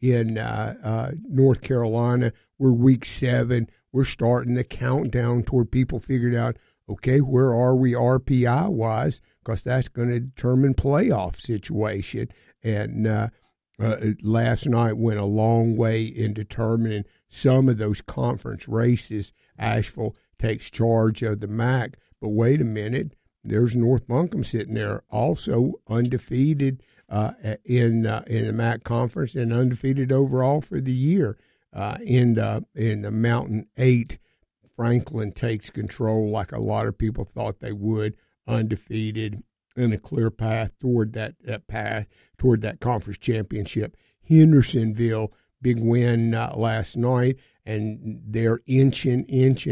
in North Carolina. We're week 7. We're starting the countdown toward people figured out, okay, where are we RPI-wise? Because that's going to determine playoff situation. And last night went a long way in determining some of those conference races. Asheville takes charge of the MAC. But wait a minute, there's North Buncombe sitting there, also undefeated in the MAC conference and undefeated overall for the year. In the Mountain 8, Franklin takes control like a lot of people thought they would, undefeated and a clear path toward that path toward that conference championship. Hendersonville, big win last night, and they're inching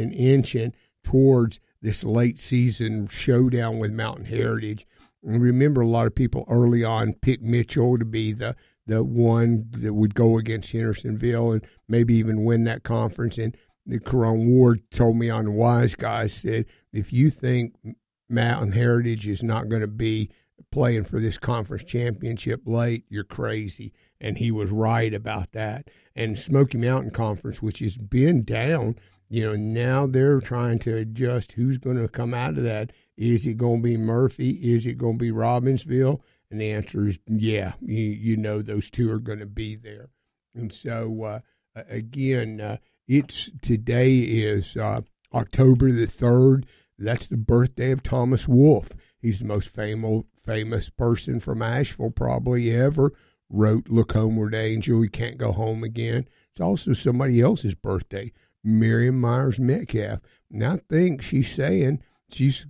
towards this late season showdown with Mountain Heritage. And remember, a lot of people early on picked Mitchell to be the one that would go against Hendersonville and maybe even win that conference. And the Caron Ward told me on the Wise Guys, said, if you think Mountain Heritage is not going to be playing for this conference championship late, you're crazy. And he was right about that. And Smoky Mountain Conference, which has been down, now they're trying to adjust who's going to come out of that. Is it going to be Murphy? Is it going to be Robbinsville? And the answer is, yeah, those two are going to be there. And so, again, today is October the 3rd. That's the birthday of Thomas Wolfe. He's the most famous person from Asheville probably ever. Wrote Look Homeward Angel, You Can't Go Home Again. It's also somebody else's birthday, Miriam Myers Metcalf. And I think she's saying she's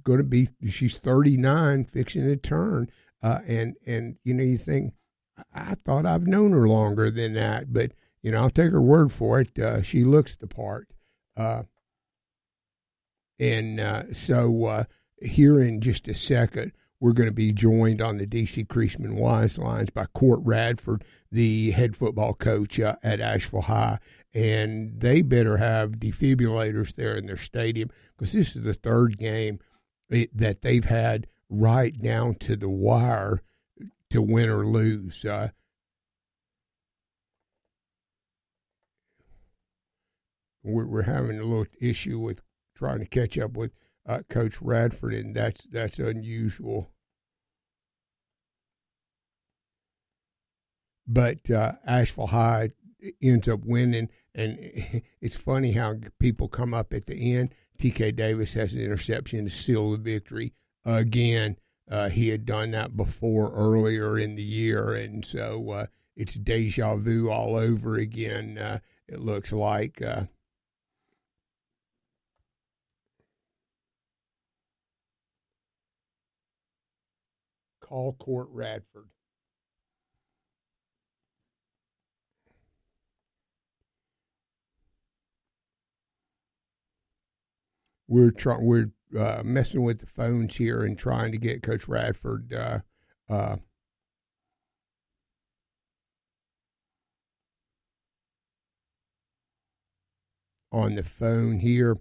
39, fixing to turn. And you think, I thought I've known her longer than that, but, I'll take her word for it. She looks the part. So here in just a second, we're going to be joined on the D.C. Creasman Wise Lines by Court Radford, the head football coach at Asheville High. And they better have defibrillators there in their stadium because this is the third game that they've had right down to the wire to win or lose. We're having a little issue with trying to catch up with Coach Radford, and that's unusual. But Asheville High ends up winning, and it's funny how people come up at the end. T.K. Davis has an interception to seal the victory again. He had done that before earlier in the year, and so it's deja vu all over again, it looks like. Call Court Radford. We're messing with the phones here and trying to get Coach Radford on the phone here.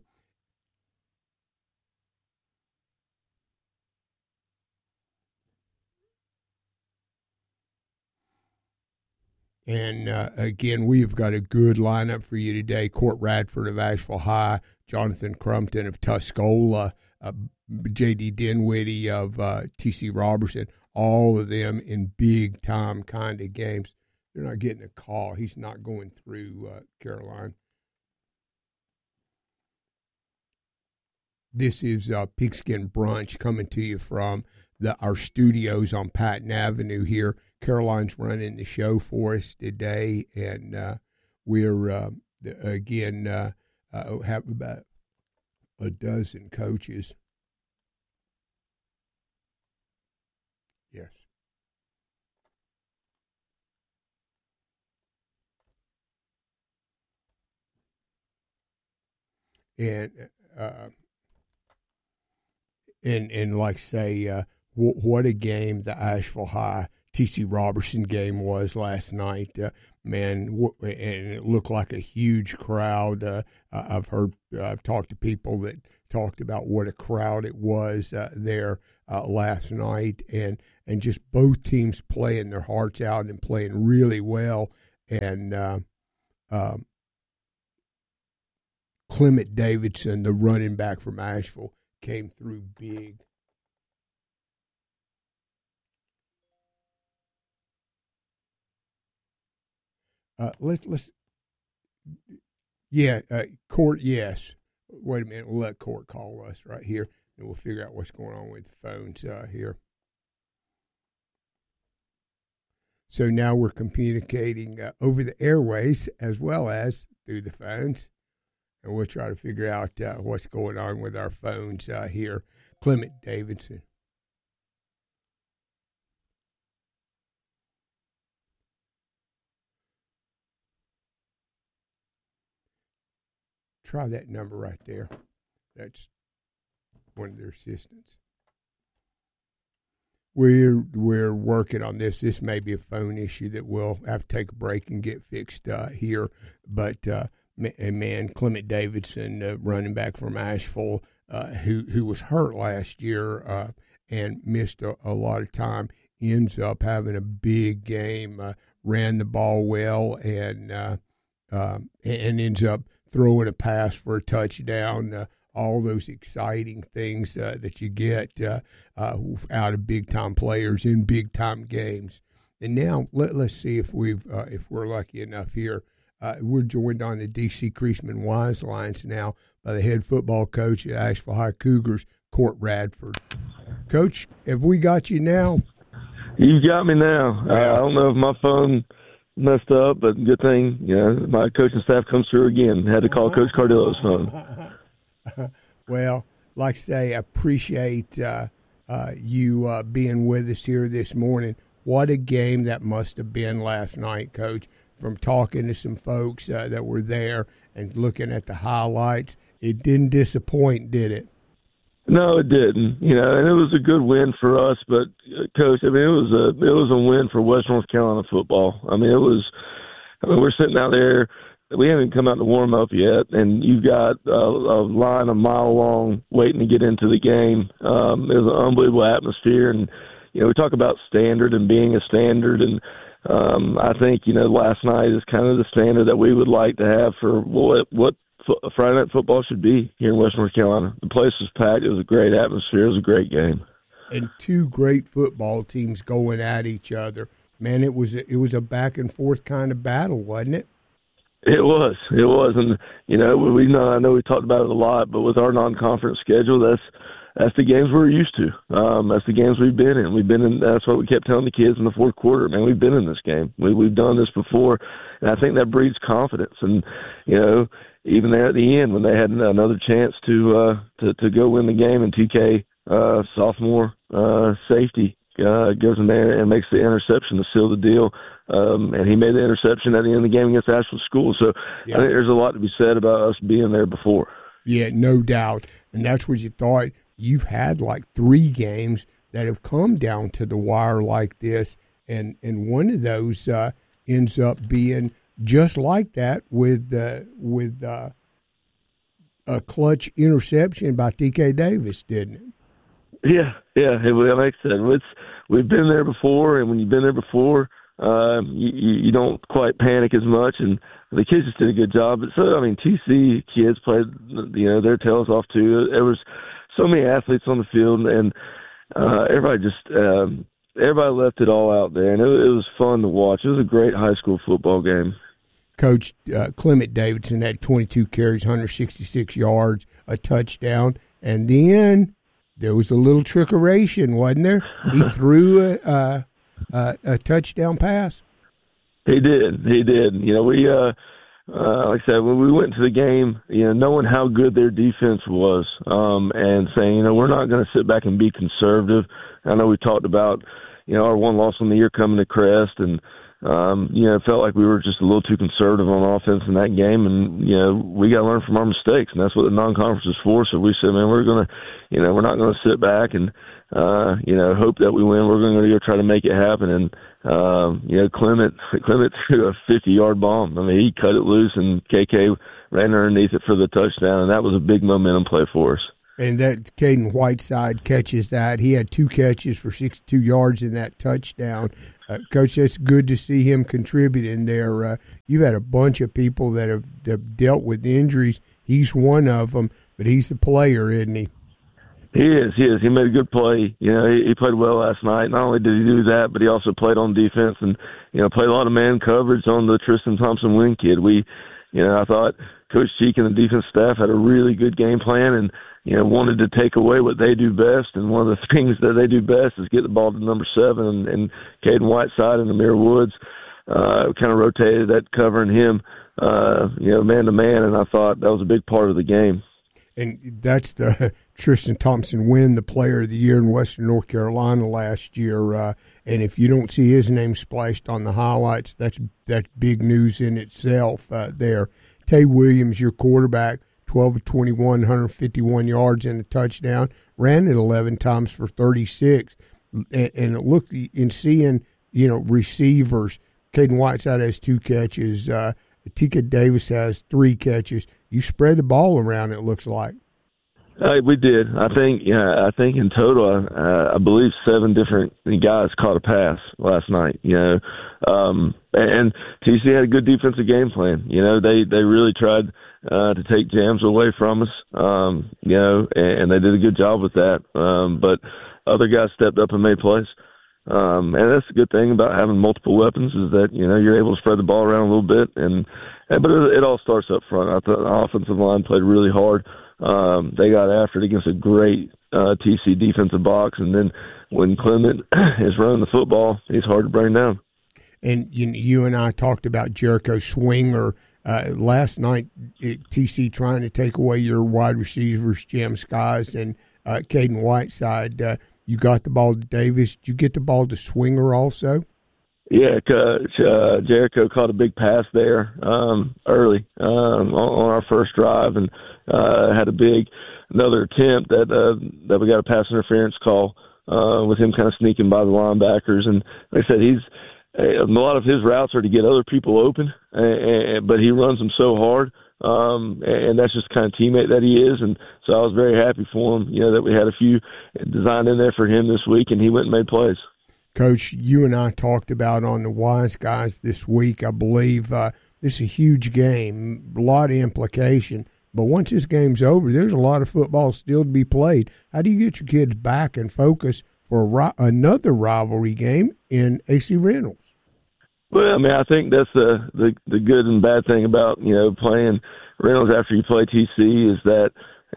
And again, we've got a good lineup for you today. Court Radford of Asheville High, Jonathan Crumpton of Tuscola, J.D. Dinwiddie of T.C. Robertson, all of them in big-time kind of games. They're not getting a call. He's not going through Caroline. This is Pigskin Brunch coming to you from our studios on Patton Avenue here. Caroline's running the show for us today, and we're, again, have about a dozen coaches. Yes. And like say, what a game the Asheville High T.C. Robertson game was last night, man, and it looked like a huge crowd. I've talked to people that talked about what a crowd it was there last night, and just both teams playing their hearts out and playing really well. and Clement Davidson, the running back from Asheville, came through big. Court, yes. Wait a minute, we'll let Court call us right here, and we'll figure out what's going on with the phones here. So now we're communicating over the airways as well as through the phones, and we'll try to figure out what's going on with our phones here. Clement Davidson. Try that number right there. That's one of their assistants. We're working on this. This may be a phone issue that we'll have to take a break and get fixed here. But Clement Davidson, running back from Asheville, who was hurt last year and missed a lot of time, ends up having a big game. Ran the ball well and ends up throwing a pass for a touchdown. All those exciting things that you get out of big-time players in big-time games. And now let's see if we're lucky enough here. We're joined on the D.C. Creasman Wise lines now by the head football coach at Asheville High Cougars, Court Radford. Coach, have we got you now? You got me now. I don't know if my phone messed up, but good thing, my coaching staff comes through again. Had to call Coach Cardillo's phone. Well, like I say, I appreciate you being with us here this morning. What a game that must have been last night, Coach. From talking to some folks that were there and looking at the highlights, it didn't disappoint, did it? No, it didn't. And it was a good win for us. But Coach, it was a win for West North Carolina football. We're sitting out there. We haven't come out to warm up yet, and you've got a line a mile long waiting to get into the game. It was an unbelievable atmosphere, and we talk about standard and being a standard, and I think last night is kind of the standard that we would like to have for what Friday Night Football should be here in West North Carolina. The place was packed. It was a great atmosphere. It was a great game, and two great football teams going at each other. Man, it was a back and forth kind of battle, wasn't it? It was, and we know. I know we talked about it a lot, but with our non-conference schedule, that's the games we're used to. That's the games we've been in. That's what we kept telling the kids in the fourth quarter. Man, we've been in this game. We've done this before, and I think that breeds confidence. And even there at the end when they had another chance to go win the game, and TK sophomore safety goes in there and makes the interception to seal the deal. And he made the interception at the end of the game against Asheville School. So I think there's a lot to be said about us being there before. Yeah, no doubt. And that's what you thought. You've had like 3 games that have come down to the wire like this. And one of those ends up being just like that with a clutch interception by TK Davis, didn't it? Yeah. Like I said, we've been there before, and when you've been there before, you don't quite panic as much, and the kids just did a good job. But TC kids played, their tails off too. There was so many athletes on the field, and everybody left it all out there, and it was fun to watch. It was a great high school football game. Coach Clement Davidson had 22 carries, 166 yards, a touchdown, and then there was a little trickeration, wasn't there? He threw a touchdown pass. He did. We like I said, when we went to the game, knowing how good their defense was, and saying, we're not going to sit back and be conservative. I know we talked about, our one loss on the year coming to Crest, and it felt like we were just a little too conservative on offense in that game, and we got to learn from our mistakes, and that's what the non-conference is for. So we said, man, we're not going to sit back and hope that we win. We're going to go try to make it happen. And Clement threw a 50-yard bomb. He cut it loose, and KK ran underneath it for the touchdown, and that was a big momentum play for us. And that Caden Whiteside catches that. He had 2 catches for 62 yards in that touchdown. Coach, that's good to see him contributing there. You've had a bunch of people that have dealt with injuries. He's one of them, but he's the player, isn't he? He is. He made a good play. He played well last night. Not only did he do that, but he also played on defense and, played a lot of man coverage on the Tristan Thompson-Wynn kid. I thought Coach Cheek and the defense staff had a really good game plan and, wanted to take away what they do best. And one of the things that they do best is get the ball to number 7 and Caden Whiteside and Amir Woods, kind of rotated that covering him, man to man. And I thought that was a big part of the game. And that's the Tristan Thompson-Wynn, the player of the year in Western North Carolina last year. And if you don't see his name splashed on the highlights, that's big news in itself there. Tay Williams, your quarterback, 12 of 21, 151 yards and a touchdown, ran it 11 times for 36. And it looked in seeing, receivers, Caden Whiteside has 2 catches, Tika Davis has 3 catches. You spread the ball around, it looks like. We did. I think in total, I believe 7 different guys caught a pass last night. And TC had a good defensive game plan. They really tried to take jams away from us. And they did a good job with that. But other guys stepped up and made plays. And that's a good thing about having multiple weapons is that, you're able to spread the ball around a little bit. But it all starts up front. I thought the offensive line played really hard. They got after it against a great TC defensive box. And then when Clement is running the football, he's hard to bring down. And you and I talked about Jericho Swinger last night, TC trying to take away your wide receivers, Jam Skies and Caden Whiteside. You got the ball to Davis. Did you get the ball to Swinger also? Yeah, Jericho caught a big pass there early on our first drive and had another attempt that we got a pass interference call with him kind of sneaking by the linebackers. And like I said, a lot of his routes are to get other people open, but he runs them so hard. And that's just the kind of teammate that he is. And so I was very happy for him, that we had a few designed in there for him this week, and he went and made plays. Coach, you and I talked about on the Wise Guys this week, I believe this is a huge game, a lot of implication. But once this game's over, there's a lot of football still to be played. How do you get your kids back and focus for another rivalry game in AC Reynolds? Well, I think that's the good and bad thing about, playing Reynolds after you play TC is that,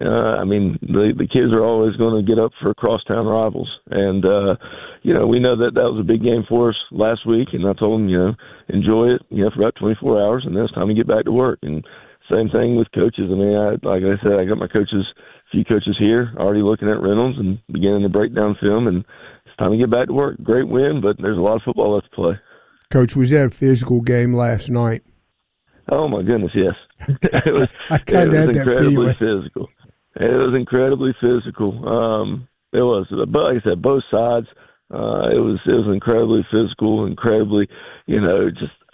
the kids are always going to get up for crosstown rivals. And, we know that was a big game for us last week. And I told them, enjoy it, for about 24 hours. And then it's time to get back to work. And same thing with coaches. Like I said, I got a few coaches here already looking at Reynolds and beginning to break down film. And it's time to get back to work. Great win, but there's a lot of football left to play. Coach, was that a physical game last night? Oh, my goodness, yes. It was incredibly physical. It was incredibly physical. It was, but like I said, both sides. It was incredibly physical, incredibly, you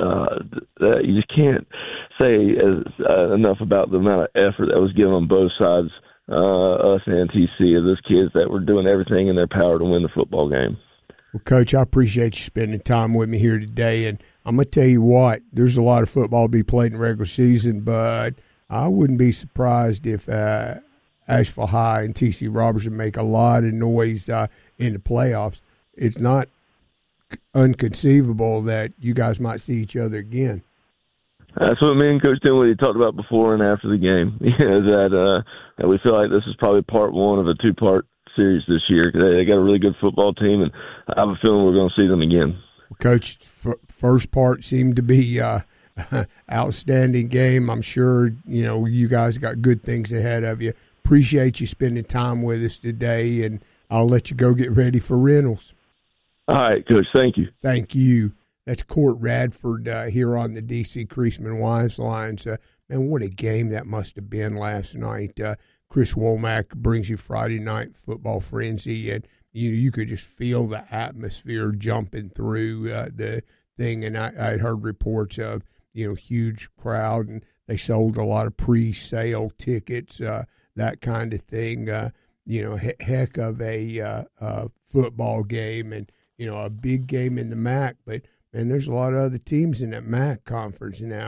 just can't say enough about the amount of effort that was given on both sides, us and TC, of those kids that were doing everything in their power to win the football game. Well, Coach, I appreciate you spending time with me here today, and I'm going to tell you what, there's a lot of football to be played in regular season, but I wouldn't be surprised if Asheville High and TC Robertson make a lot of noise in the playoffs. It's not unconceivable that you guys might see each other again. That's what me and Coach Dinwiddie talked about before and after the game, that we feel like this is probably part 1 of a 2-part series this year. They got a really good football team, and I have a feeling we're going to see them again. Well, Coach, first part seemed to be outstanding game. I'm sure you guys got good things ahead of you. Appreciate you spending time with us today, and I'll let you go get ready for Reynolds. All right, Coach. Thank you. Thank you. That's Court Radford here on the D.C. Creasman Wise Lines. Man, what a game that must have been last night. Chris Womack brings you Friday Night Football Frenzy, and you could just feel the atmosphere jumping through the thing. And I had heard reports of huge crowd, and they sold a lot of pre-sale tickets, that kind of thing. Heck of a football game, and a big game in the MAC, but man, there's a lot of other teams in that MAC conference now.